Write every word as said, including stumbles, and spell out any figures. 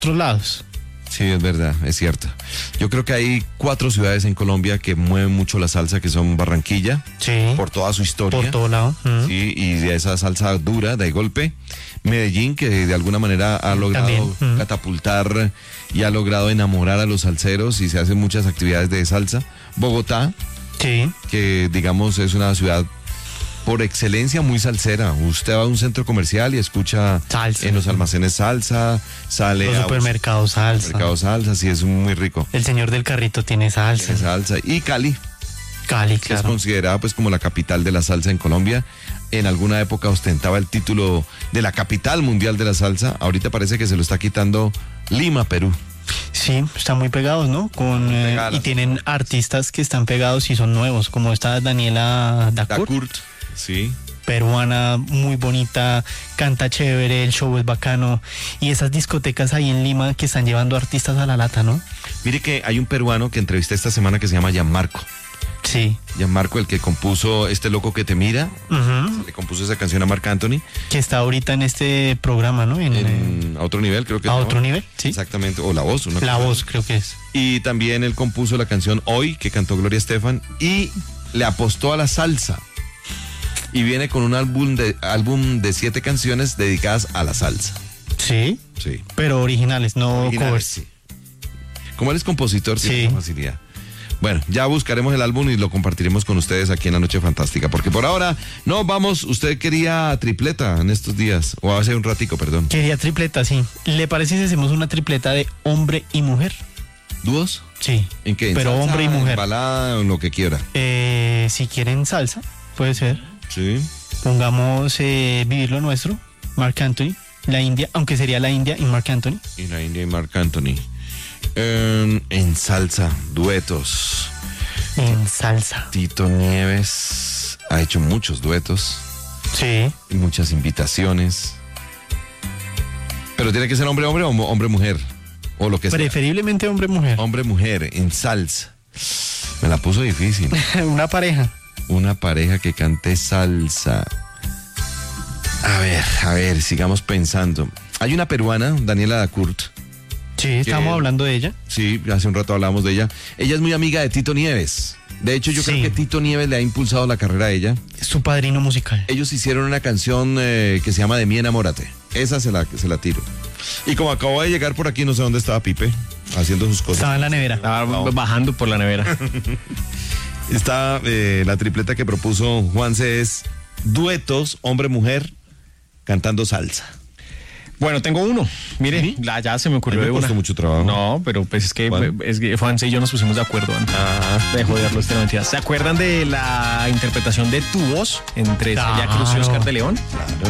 otros lados. Sí, es verdad, es cierto. Yo creo que hay cuatro ciudades en Colombia que mueven mucho la salsa, que son Barranquilla, Sí. por toda su historia. Por todo lado. Mm. Sí, y de esa salsa dura, de golpe. Medellín, que de alguna manera ha logrado También, mm. catapultar y ha logrado enamorar a los salseros y se hacen muchas actividades de salsa. Bogotá, Sí. que digamos es una ciudad por excelencia muy salsera. Usted va a un centro comercial y escucha Salsa. en los almacenes salsa, sale Los a supermercados salsa. supermercados salsa, sí, es muy rico. El señor del carrito tiene salsa. Tiene salsa. Y Cali, Cali, que es claro. considerada pues como la capital de la salsa en Colombia. En alguna época ostentaba el título de la capital mundial de la salsa. Ahorita parece que se lo está quitando Lima, Perú. Sí, están muy pegados, ¿no? Con eh, pegadas. y tienen artistas que están pegados y son nuevos, como esta Daniela Dacour, Dacourt, sí. peruana, muy bonita, canta chévere, el show es bacano. Y esas discotecas ahí en Lima que están llevando artistas a la lata, ¿no? Mire que hay un peruano que entrevisté esta semana que se llama Gianmarco. Sí. Gianmarco, el que compuso Este Loco que te mira, Ujú. le compuso esa canción a Marc Anthony. Que está ahorita en este programa, ¿no? En, eh, En, a otro nivel, creo que a ¿no? otro nivel, sí. Exactamente, o La Voz. Una La cosa. Voz, creo que es. Y también él compuso la canción Hoy, que cantó Gloria Estefan, y le apostó a la salsa. Y viene con un álbum de, álbum de siete canciones dedicadas a la salsa. Sí, Sí. pero originales, no Originales, covers. sí. Como él es compositor, tiene Sí. esa facilidad. Bueno, ya buscaremos el álbum y lo compartiremos con ustedes aquí en La Noche Fantástica, porque por ahora no vamos. Usted quería tripleta en estos días, o hace un ratico, perdón. Quería tripleta, sí. ¿Le parece si hacemos una tripleta de hombre y mujer? ¿Dúos? Sí. ¿En qué? ¿En Pero salsa, hombre y mujer. en balada, o en lo que quiera? Eh, si quieren salsa, puede ser. Sí. Pongamos eh, Vivir lo Nuestro, Marc Anthony, La India, aunque sería La India y Marc Anthony. Y la India y Marc Anthony. En, en salsa, duetos. En salsa. Tito Nieves ha hecho muchos duetos, Sí. y muchas invitaciones. Pero tiene que ser hombre-hombre o hombre-mujer, o lo que sea. Preferiblemente hombre-mujer. Hombre-mujer en salsa. Me la puso difícil. Una pareja. Una pareja que cante salsa. A ver, a ver, sigamos pensando. Hay una peruana, Daniela Dacourt. Sí, estamos hablando de ella. Sí, hace un rato hablábamos de ella. Ella es muy amiga de Tito Nieves. De hecho, yo Sí. creo que Tito Nieves le ha impulsado la carrera a ella. Es su padrino musical. Ellos hicieron una canción eh, que se llama De mí enamórate. Esa se la, se la tiro. Y como acabo de llegar por aquí, no sé dónde estaba Pipe, haciendo sus cosas. Estaba en la nevera. Estaba No. bajando por la nevera. Está eh, la tripleta que propuso Juanse es duetos, hombre-mujer, cantando salsa. Bueno, tengo uno. Mire, ¿Sí? la, ya se me ocurrió A mí me de una. costó mucho trabajo. No, pero pues es que, ¿Cuál? es que Juanse y yo nos pusimos de acuerdo antes Ah. de joderlo este no, mentiras. ¿Se acuerdan de la interpretación de Tu Voz entre Celia Claro. Cruz y Oscar de León? Claro.